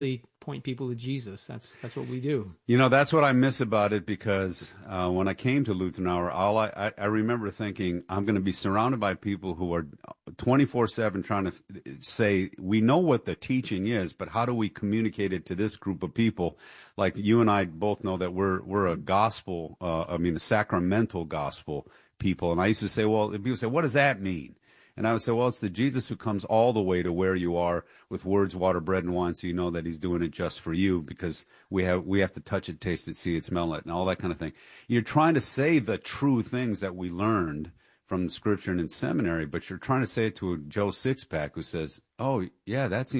point people to Jesus. That's what we do. That's what I miss about it, because when I came to Lutheran Hour, I remember thinking, I'm going to be surrounded by people who are 24/7 trying to say, we know what the teaching is, but how do we communicate it to this group of people? Like you and I both know that we're a gospel, a sacramental gospel people. And I used to say, well, people say, what does that mean? And I would say, well, it's the Jesus who comes all the way to where you are with words, water, bread, and wine, so you know that he's doing it just for you, because we have to touch it, taste it, see it, smell it, and all that kind of thing. You're trying to say the true things that we learned from Scripture and in seminary, but you're trying to say it to a Joe Sixpack who says, oh, yeah, that's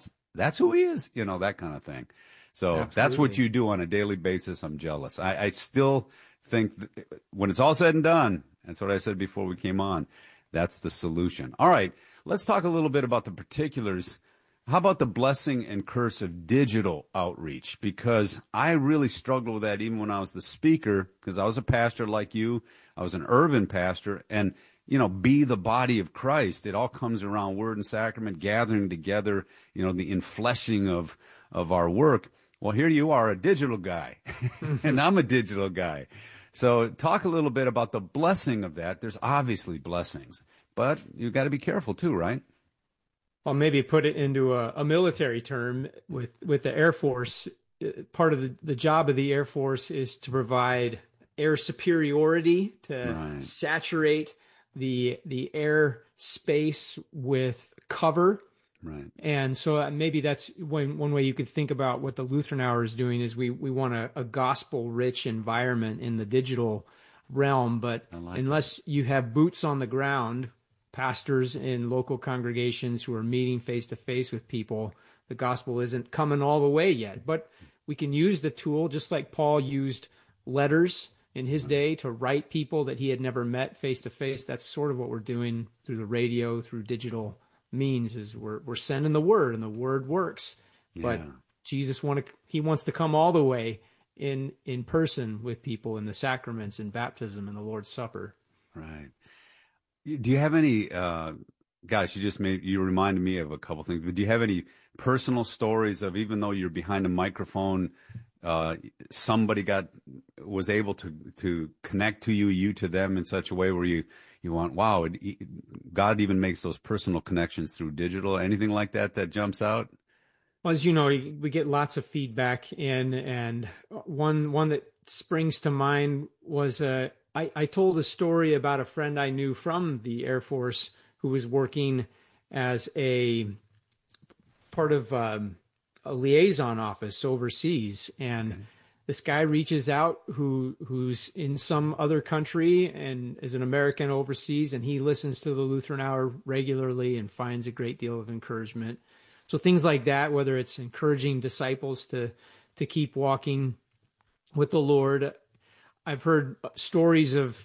who he is, that kind of thing. So Absolutely. That's what you do on a daily basis. I'm jealous. I still think that when it's all said and done, that's what I said before we came on, that's the solution. All right, let's talk a little bit about the particulars. How about the blessing and curse of digital outreach? Because I really struggled with that even when I was the speaker, because I was a pastor like you. I was an urban pastor, and, be the body of Christ. It all comes around word and sacrament, gathering together, the infleshing of our work. Well, here you are, a digital guy, and I'm a digital guy. So talk a little bit about the blessing of that. There's obviously blessings, but you've got to be careful too, right? Well, maybe put it into a military term with the Air Force. Part of the job of the Air Force is to provide air superiority, to saturate the air space with cover. Right. And so maybe that's one way you could think about what the Lutheran Hour is doing is we want a gospel-rich environment in the digital realm. But unless you have boots on the ground, pastors in local congregations who are meeting face-to-face with people, the gospel isn't coming all the way yet. But we can use the tool just like Paul used letters in his day to write people that he had never met face-to-face. That's sort of what we're doing through the radio, through digital means, is we're sending the word, and the word works. Yeah. But Jesus wants to come all the way in person with people in the sacraments and baptism and the Lord's Supper. Right. Do you have any gosh, you reminded me of a couple things, but do you have any personal stories of, even though you're behind a microphone, somebody was able to connect to you to them in such a way where you want, wow, God even makes those personal connections through digital? Anything like that jumps out? Well, as you know, we get lots of feedback in, and one that springs to mind was I told a story about a friend I knew from the Air Force who was working as a part of a liaison office overseas, and this guy reaches out who's in some other country and is an American overseas, and he listens to the Lutheran Hour regularly and finds a great deal of encouragement. So things like that, whether it's encouraging disciples to keep walking with the Lord. I've heard stories of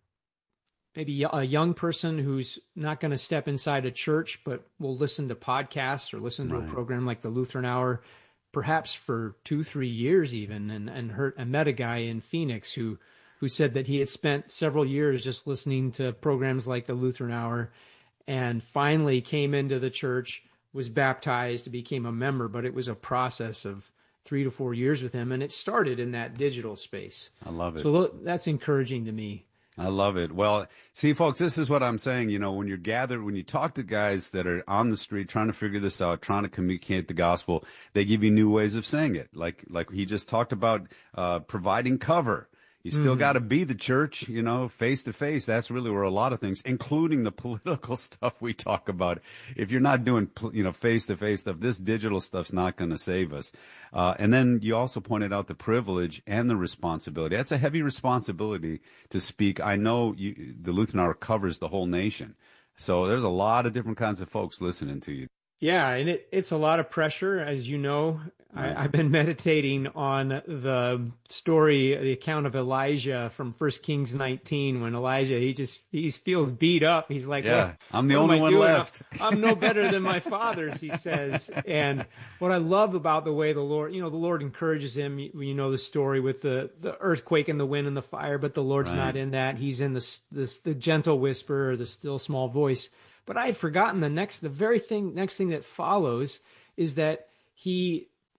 maybe a young person who's not going to step inside a church, but will listen to podcasts or listen to a program like the Lutheran Hour, perhaps for 2-3 years even, and met a guy in Phoenix who said that he had spent several years just listening to programs like the Lutheran Hour, and finally came into the church, was baptized, became a member, but it was a process of 3 to 4 years with him, and it started in that digital space. I love it. So that's encouraging to me. I love it. Well, see, folks, this is what I'm saying. When you're gathered, when you talk to guys that are on the street trying to figure this out, trying to communicate the gospel, they give you new ways of saying it. Like he just talked about providing cover. You still got to be the church, face to face. That's really where a lot of things, including the political stuff we talk about. If you're not doing, face to face stuff, this digital stuff's not going to save us. And then you also pointed out the privilege and the responsibility. That's a heavy responsibility to speak. I know the Lutheran Hour covers the whole nation. So there's a lot of different kinds of folks listening to you. Yeah, and it's a lot of pressure, as you know. I've been meditating on the story, the account of Elijah from 1 Kings 19, when Elijah, he feels beat up. He's like, yeah, I'm the only one left. I'm no better than my fathers, he says. And what I love about the way the Lord encourages him, you know the story with the earthquake and the wind and the fire, but the Lord's not in that. He's in the gentle whisper, or the still small voice. But I had forgotten the next thing that follows is that he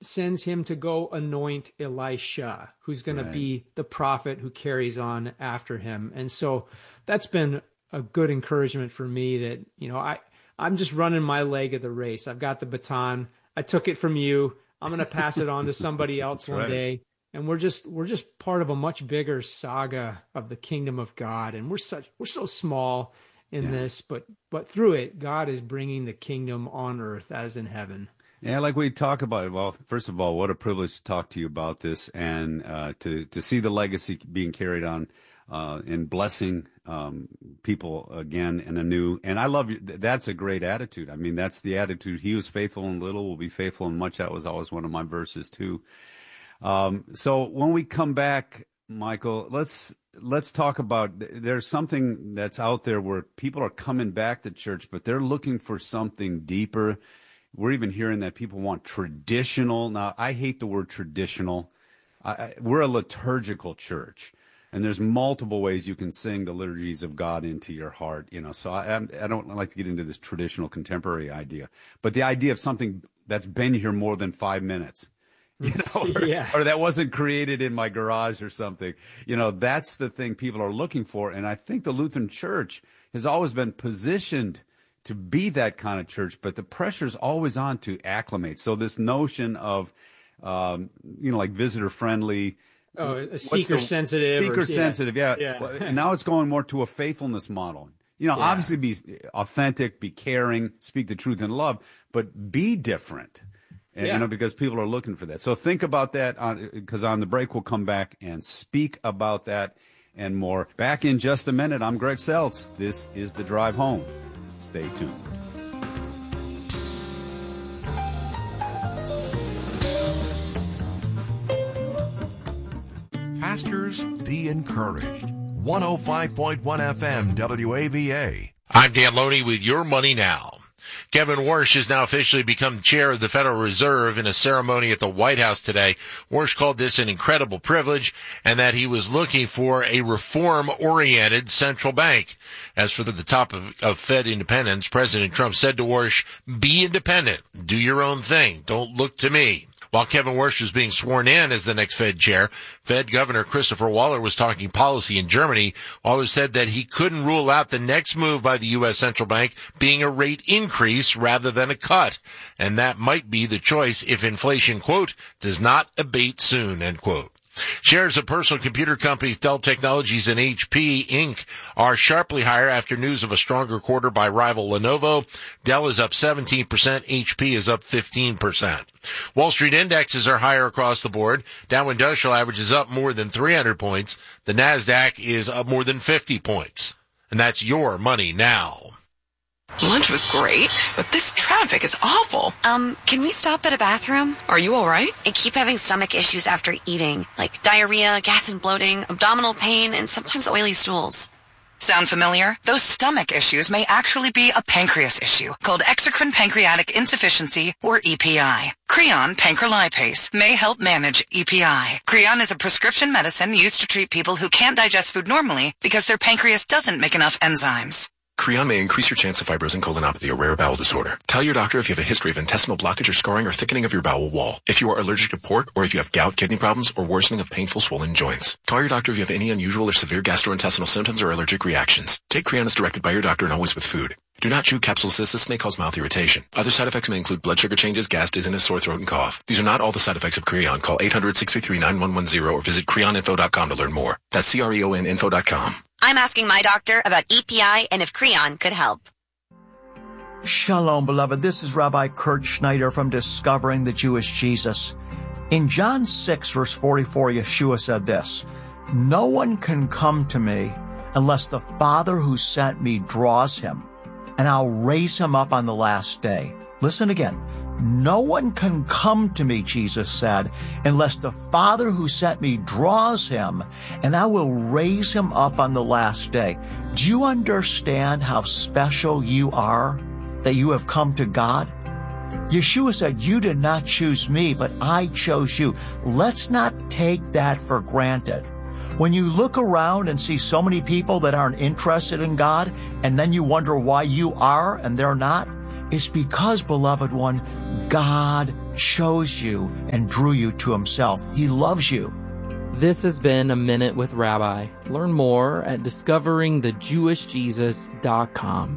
sends him to go anoint Elisha, who's going to be the prophet who carries on after him. And so that's been a good encouragement for me that, I'm just running my leg of the race. I've got the baton. I took it from you. I'm going to pass it on to somebody else one day. And we're just part of a much bigger saga of the kingdom of God. And we're so small in this, but through it, God is bringing the kingdom on earth as in heaven. Yeah, like we talk about it. Well, first of all, what a privilege to talk to you about this and to see the legacy being carried on and blessing people again and anew. And I love you. That's a great attitude. I mean, that's the attitude. He was faithful in little, will be faithful in much. That was always one of my verses too. So when we come back, Michael, let's talk about, there's something that's out there where people are coming back to church, but they're looking for something deeper. We're even hearing that people want traditional. Now, I hate the word traditional. We're a liturgical church, and there's multiple ways you can sing the liturgies of God into your heart. So I don't like to get into this traditional contemporary idea, but the idea of something that's been here more than 5 minutes. Or that wasn't created in my garage or something. That's the thing people are looking for. And I think the Lutheran Church has always been positioned to be that kind of church, but the pressure's always on to acclimate. So this notion of, like visitor friendly. Oh, seeker-sensitive. Seeker-sensitive, yeah. Well, and now it's going more to a faithfulness model. Obviously be authentic, be caring, speak the truth in love, but be different. And, because people are looking for that. So think about that because on the break, we'll come back and speak about that and more. Back in just a minute. I'm Greg Seltz. This is The Drive Home. Stay tuned. Pastors, be encouraged. 105.1 FM WAVA. I'm Dan Loney with Your Money Now. Kevin Warsh has now officially become chair of the Federal Reserve in a ceremony at the White House today. Warsh called this an incredible privilege and that he was looking for a reform-oriented central bank. As for the topic of Fed independence, President Trump said to Warsh, "Be independent. Do your own thing. Don't look to me." While Kevin Warsh was being sworn in as the next Fed chair, Fed Governor Christopher Waller was talking policy in Germany. Waller said that he couldn't rule out the next move by the U.S. Central Bank being a rate increase rather than a cut. And that might be the choice if inflation, quote, does not abate soon, end quote. Shares of personal computer companies Dell Technologies and HP Inc. are sharply higher after news of a stronger quarter by rival Lenovo. Dell is up 17%, HP is up 15%. Wall Street indexes are higher across the board. Dow Industrial Average is up more than 300 points. The NASDAQ is up more than 50 points. And that's Your Money Now. Lunch was great, but this traffic is awful. Can we stop at a bathroom? Are you all right? I keep having stomach issues after eating, like diarrhea, gas and bloating, abdominal pain, and sometimes oily stools. Sound familiar? Those stomach issues may actually be a pancreas issue called exocrine pancreatic insufficiency, or EPI. Creon pancrelipase may help manage EPI. Creon is a prescription medicine used to treat people who can't digest food normally because their pancreas doesn't make enough enzymes. Creon may increase your chance of fibrosing colonopathy, a rare bowel disorder. Tell your doctor if you have a history of intestinal blockage or scarring or thickening of your bowel wall. If you are allergic to pork, or if you have gout, kidney problems, or worsening of painful swollen joints. Call your doctor if you have any unusual or severe gastrointestinal symptoms or allergic reactions. Take Creon as directed by your doctor and always with food. Do not chew capsules as this may cause mouth irritation. Other side effects may include blood sugar changes, gas, dizziness, sore throat, and cough. These are not all the side effects of Creon. Call 800-633-9110 or visit creoninfo.com to learn more. That's CREONinfo.com. I'm asking my doctor about EPI and if Creon could help. Shalom, beloved. This is Rabbi Kurt Schneider from Discovering the Jewish Jesus. In John 6, verse 44, Yeshua said this, "No one can come to me unless the Father who sent me draws him, and I'll raise him up on the last day." Listen again. No one can come to me, Jesus said, unless the Father who sent me draws him, and I will raise him up on the last day. Do you understand how special you are, that you have come to God? Yeshua said, "You did not choose me, but I chose you." Let's not take that for granted. When you look around and see so many people that aren't interested in God, and then you wonder why you are and they're not, it's because, beloved one, God chose you and drew you to himself. He loves you. This has been A Minute with Rabbi. Learn more at discoveringthejewishjesus.com.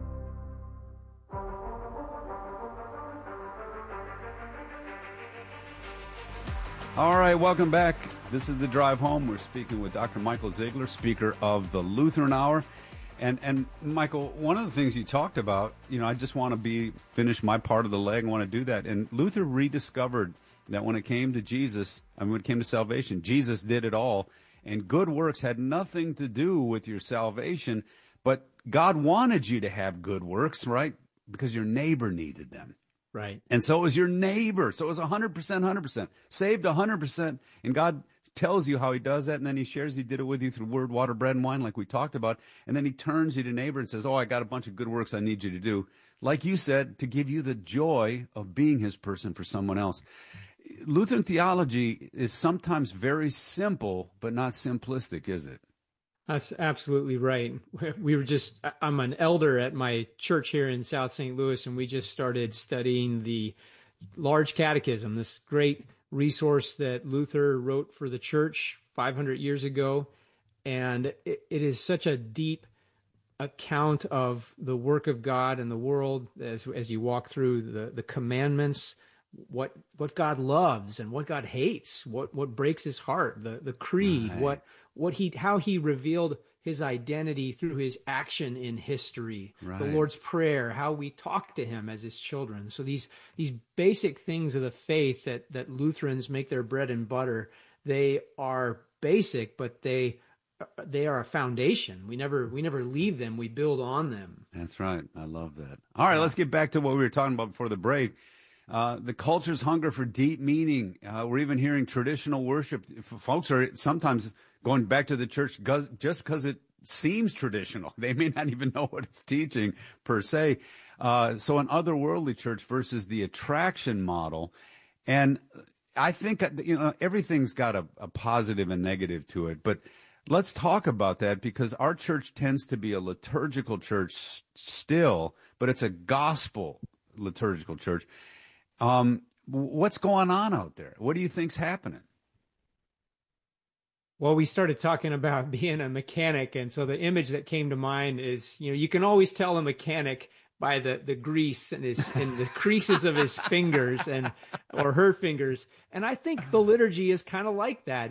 All right, welcome back. This is The Drive Home. We're speaking with Dr. Michael Ziegler, speaker of the Lutheran Hour. And Michael, one of the things you talked about, I just want to finish my part of the leg and want to do that. And Luther rediscovered that when it came to Jesus, when it came to salvation, Jesus did it all. And good works had nothing to do with your salvation, but God wanted you to have good works, right? Because your neighbor needed them. Right. And so it was your neighbor. So it was 100%. Saved 100%. And God tells you how he does that, and then he shares he did it with you through word, water, bread, and wine like we talked about. And then he turns you to neighbor and says, I got a bunch of good works I need you to do. Like you said, to give you the joy of being his person for someone else. Lutheran theology is sometimes very simple, but not simplistic, is it? That's absolutely right. I'm an elder at my church here in South St. Louis, and we just started studying the Large Catechism, this great resource that Luther wrote for the church 500 years ago. And it is such a deep account of the work of God in the world as you walk through the commandments, what God loves and what God hates, what breaks his heart, the creed, right. How he revealed his identity through his action in history, right. The Lord's Prayer, how we talk to him as his children. So these basic things of the faith that Lutherans make their bread and butter, they are basic, but they are a foundation. We never leave them. We build on them. That's right. I love that. All right, let's get back to what we were talking about before the break. The culture's hunger for deep meaning. We're even hearing traditional worship. Folks are sometimes going back to the church just because it seems traditional. They may not even know what it's teaching per se. So an otherworldly church versus the attraction model. And I think, everything's got a positive and negative to it. But let's talk about that, because our church tends to be a liturgical church still, but it's a gospel liturgical church. What's going on out there? What do you think's happening? Well, we started talking about being a mechanic, and so the image that came to mind is, you can always tell a mechanic by the grease in the creases of his fingers or her fingers. And I think the liturgy is kind of like that.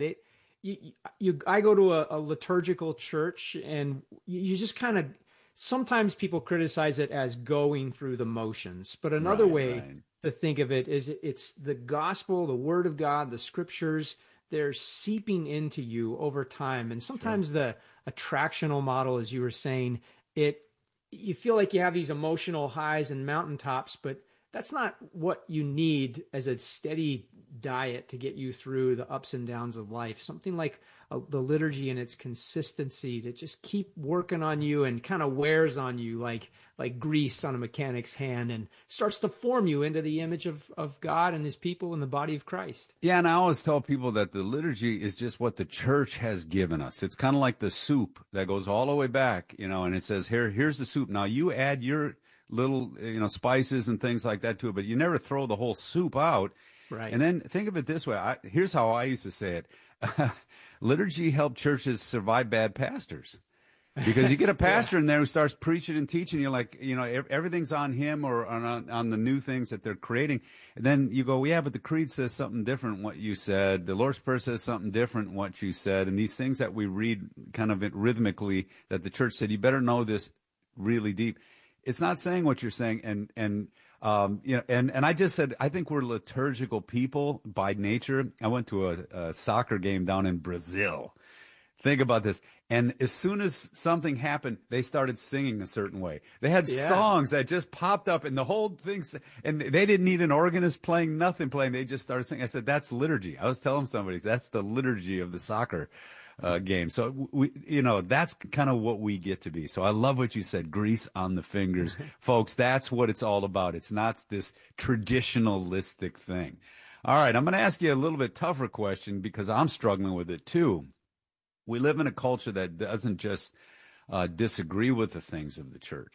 I go to a liturgical church, and you just kind of, sometimes people criticize it as going through the motions, but another way to think of it is it's the gospel, the word of God, the scriptures, they're seeping into you over time. And sometimes the attractional model, as you were saying, you feel like you have these emotional highs and mountaintops, but that's not what you need as a steady diet to get you through the ups and downs of life. Something like the liturgy and its consistency to just keep working on you and kind of wears on you like grease on a mechanic's hand, and starts to form you into the image of God and his people in the body of Christ. Yeah, and I always tell people that the liturgy is just what the church has given us. It's kind of like the soup that goes all the way back, and it says, here's the soup. Now you add your little, spices and things like that to it, but you never throw the whole soup out. Right. And then think of it this way. Here's how I used to say it. Liturgy helped churches survive bad pastors. Because you get a pastor in there who starts preaching and teaching, you're like, everything's on him or on the new things that they're creating. And then you go, but the creed says something different what you said. The Lord's Prayer says something different what you said. And these things that we read kind of rhythmically that the church said, you better know this really deep. It's not saying what you're saying. And I just said, I think we're liturgical people by nature. I went to a soccer game down in Brazil. Think about this. And as soon as something happened, they started singing a certain way. They had songs that just popped up, and the whole thing, and they didn't need an organist playing, nothing playing. They just started singing. I said, that's liturgy. I was telling somebody, that's the liturgy of the soccer game. So, that's kind of what we get to be. So I love what you said, grease on the fingers. Folks, that's what it's all about. It's not this traditionalistic thing. All right, I'm going to ask you a little bit tougher question because I'm struggling with it too. We live in a culture that doesn't just disagree with the things of the church.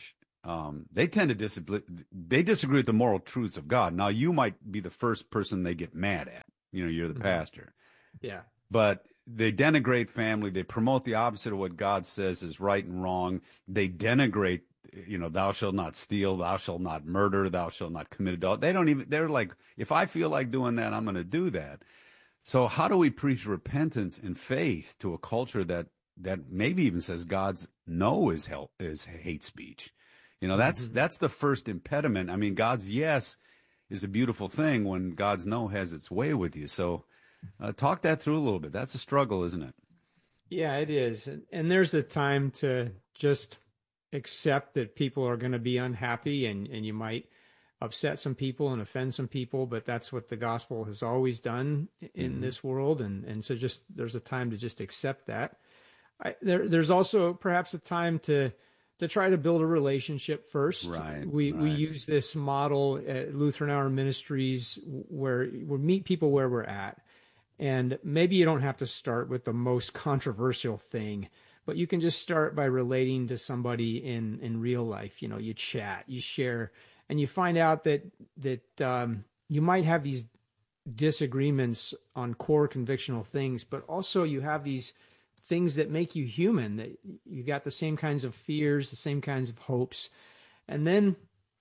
they tend to they disagree with the moral truths of God. Now, you might be the first person they get mad at. You're the pastor. Yeah. But they denigrate family. They promote the opposite of what God says is right and wrong. They denigrate, thou shalt not steal, thou shalt not murder, thou shalt not commit adultery. They're like, if I feel like doing that, I'm going to do that. So how do we preach repentance and faith to a culture that maybe even says God's no is hate speech? That's the first impediment. I mean, God's yes is a beautiful thing when God's no has its way with you. So talk that through a little bit. That's a struggle, isn't it? Yeah, it is. And there's a time to just accept that people are going to be unhappy, and you might upset some people and offend some people, but that's what the gospel has always done in this world. And so there's a time to just accept that. There's also perhaps a time to try to build a relationship first. Right. We use this model at Lutheran Hour Ministries where we meet people where we're at. And maybe you don't have to start with the most controversial thing, but you can just start by relating to somebody in real life. You chat, you share, and you find out that you might have these disagreements on core convictional things, but also you have these things that make you human, that you got the same kinds of fears, the same kinds of hopes. And then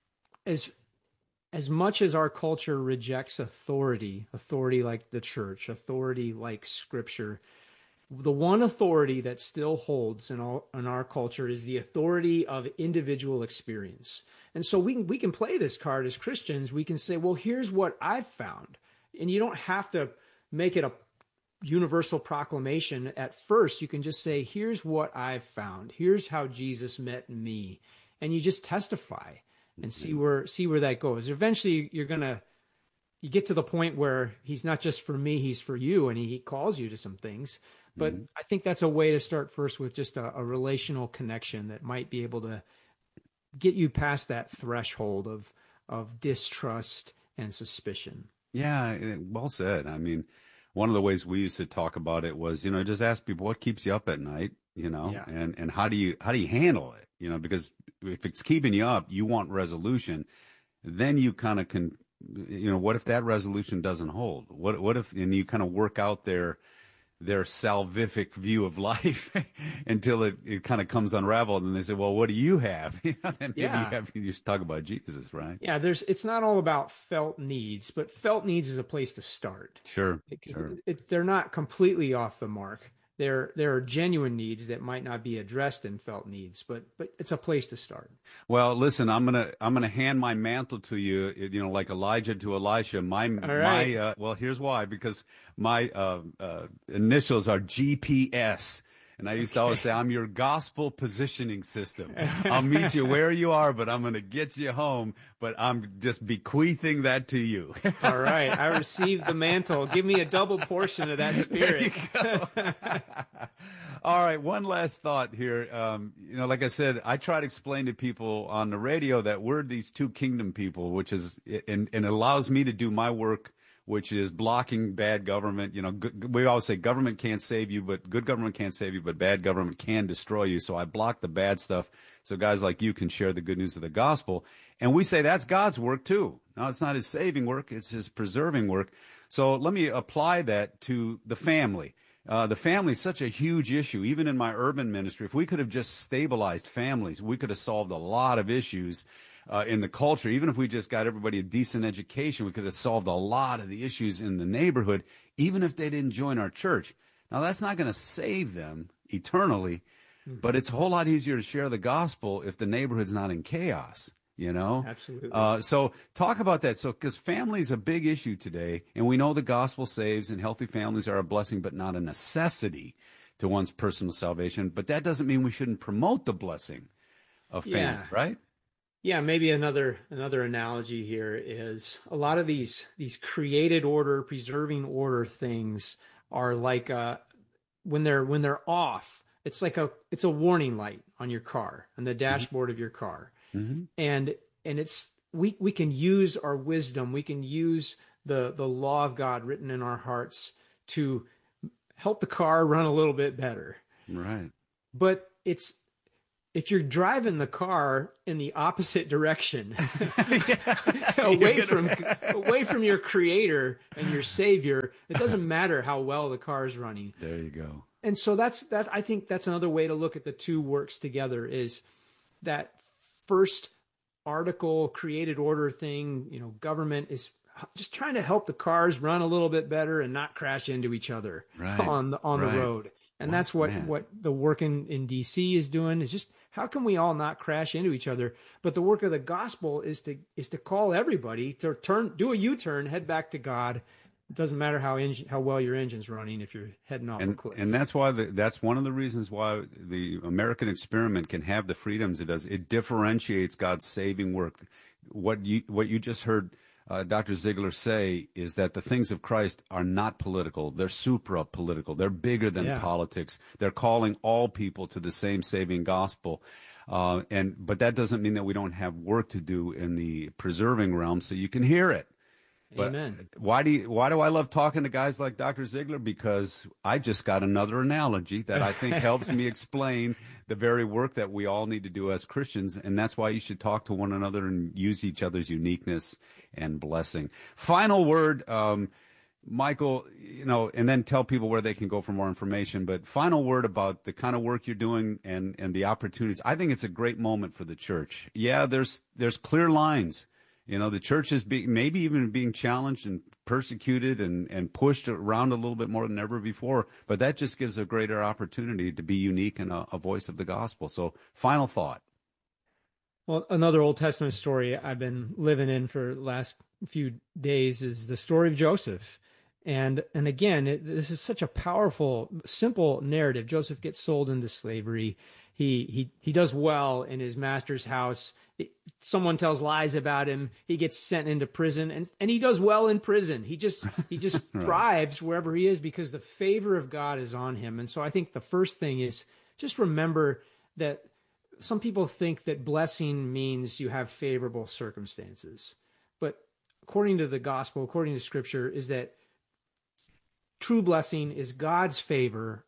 as much as our culture rejects authority like the church, authority like Scripture, the one authority that still holds in our culture is the authority of individual experience. And so we can play this card as Christians. We can say, well, here's what I've found. And you don't have to make it a universal proclamation at first. You can just say, here's what I've found. Here's how Jesus met me. And you just testify and see where that goes. Eventually you get to the point where he's not just for me, he's for you, and he calls you to some things. But I think that's a way to start first with just a relational connection that might be able to get you past that threshold of distrust and suspicion. Yeah, well said. I mean, one of the ways we used to talk about it was, just ask people what keeps you up at night, Yeah. and how do you handle it? Because if it's keeping you up, you want resolution, then you kind of can, what if that resolution doesn't hold? What if, and you kind of work out their salvific view of life until it kind of comes unraveled, and they say, well, what do you have? And maybe you just talk about Jesus, right? Yeah, it's not all about felt needs, but felt needs is a place to start. Sure. They're not completely off the mark. There are genuine needs that might not be addressed in felt needs, but it's a place to start. Well, listen, I'm gonna hand my mantle to you, like Elijah to Elisha. Well, here's why, because my initials are GPS. And I used to always say, I'm your gospel positioning system. I'll meet you where you are, but I'm going to get you home. But I'm just bequeathing that to you. All right. I received the mantle. Give me a double portion of that spirit. All right. One last thought here. Like I said, I try to explain to people on the radio that we're these two kingdom people, which is, and it allows me to do my work, which is blocking bad government. We always say government can't save you, but good government can't save you, but bad government can destroy you. So I block the bad stuff so guys like you can share the good news of the gospel. And we say that's God's work too. Now, it's not his saving work, it's his preserving work. So let me apply that to the family. The family is such a huge issue. Even in my urban ministry, if we could have just stabilized families, we could have solved a lot of issues in the culture. Even if we just got everybody a decent education, we could have solved a lot of the issues in the neighborhood, even if they didn't join our church. Now, that's not going to save them eternally, but it's a whole lot easier to share the gospel if the neighborhood's not in chaos. Absolutely. So talk about that. So, because family is a big issue today, and we know the gospel saves, and healthy families are a blessing, but not a necessity to one's personal salvation. But that doesn't mean we shouldn't promote the blessing of family, right? Yeah, maybe another analogy here is a lot of these created order, preserving order things are like when they're off, it's like it's a warning light on your car, on the dashboard of your car. Mm-hmm. And it's we can use our wisdom, we can use the law of God written in our hearts to help the car run a little bit better. Right. But it's if you're driving the car in the opposite direction, away from your creator and your savior, it doesn't matter how well the car is running. There you go. And so I think that's another way to look at the two works together, is that first article created order thing, government is just trying to help the cars run a little bit better and not crash into each other on the road. And that's what the work in DC is doing, is just how can we all not crash into each other? But the work of the gospel is to call everybody to do a U-turn, head back to God. It doesn't matter how well your engine's running if you're heading off a cliff. And that's why that's one of the reasons why the American experiment can have the freedoms it does. It differentiates God's saving work. What you just heard Dr. Ziegler say is that the things of Christ are not political. They're supra-political. They're bigger than politics. They're calling all people to the same saving gospel. But that doesn't mean that we don't have work to do in the preserving realm, so you can hear it. But Amen. Why do I love talking to guys like Dr. Ziegler? Because I just got another analogy that I think helps me explain the very work that we all need to do as Christians, and that's why you should talk to one another and use each other's uniqueness and blessing. Final word, Michael, and then tell people where they can go for more information, but final word about the kind of work you're doing and the opportunities. I think it's a great moment for the church. Yeah, there's clear lines. The church is maybe even being challenged and persecuted and pushed around a little bit more than ever before, but that just gives a greater opportunity to be unique and a voice of the gospel. So final thought. Well, another Old Testament story I've been living in for the last few days is the story of Joseph. And again, this is such a powerful, simple narrative. Joseph gets sold into slavery. He does well in his master's house. Someone tells lies about him. He gets sent into prison, and he does well in prison. He just thrives wherever he is because the favor of God is on him. And so I think the first thing is just remember that some people think that blessing means you have favorable circumstances. But according to the gospel, according to Scripture, is that true blessing is God's favor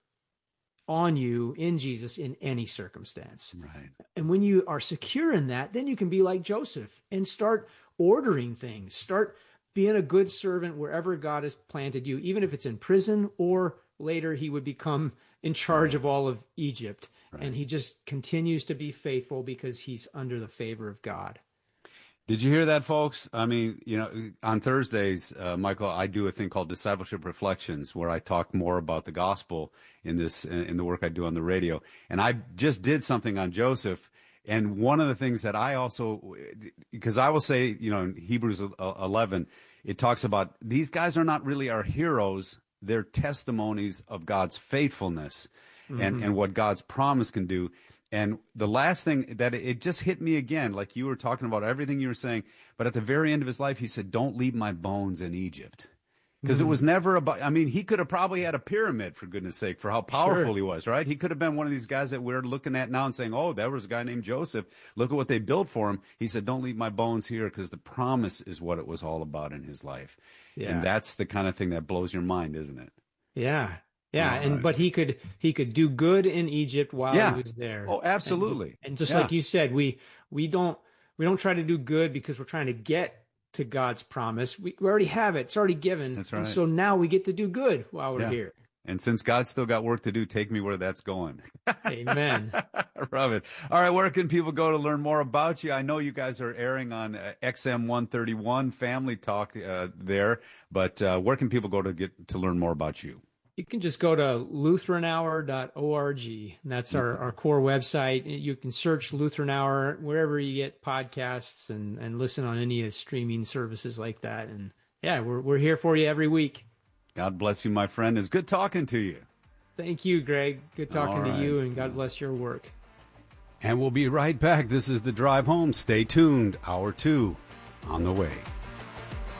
on you in Jesus in any circumstance. Right. And when you are secure in that, then you can be like Joseph and start ordering things, start being a good servant wherever God has planted you, even if it's in prison or later he would become in charge of all of Egypt. Right. And he just continues to be faithful because he's under the favor of God. Did you hear that, folks? I mean, on Thursdays, Michael, I do a thing called Discipleship Reflections, where I talk more about the gospel in the work I do on the radio. And I just did something on Joseph. And one of the things that I also, because I will say, in Hebrews 11, it talks about these guys are not really our heroes. They're testimonies of God's faithfulness and what God's promise can do. And the last thing that it just hit me again, like you were talking about everything you were saying, but at the very end of his life, he said, "Don't leave my bones in Egypt." Because it was never about, he could have probably had a pyramid, for goodness sake, for how powerful he was, right? He could have been one of these guys that we're looking at now and saying, oh, there was a guy named Joseph. Look at what they built for him. He said, don't leave my bones here, because the promise is what it was all about in his life. Yeah. And that's the kind of thing that blows your mind, isn't it? Yeah. Yeah, but he could do good in Egypt while he was there. Oh, absolutely. And just like you said, we don't try to do good because we're trying to get to God's promise. We already have it. It's already given. That's right. And so now we get to do good while we're here. And since God's still got work to do, take me where that's going. Amen. I love it. All right, where can people go to learn more about you? I know you guys are airing on XM 131 Family Talk there, but where can people go to learn more about you? You can just go to lutheranhour.org, and that's our core website. You can search Lutheran Hour wherever you get podcasts and listen on any of the streaming services like that. And we're here for you every week. God bless you, my friend. It's good talking to you. Thank you, Greg. Good talking to you, and God bless your work. And we'll be right back. This is The Drive Home. Stay tuned. Hour 2 on the way.